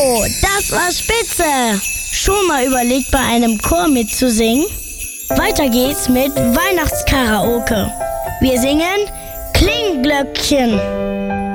Oh, das war spitze! Schon mal überlegt, bei einem Chor mitzusingen? Weiter geht's mit Weihnachtskaraoke. Wir singen Klingglöckchen.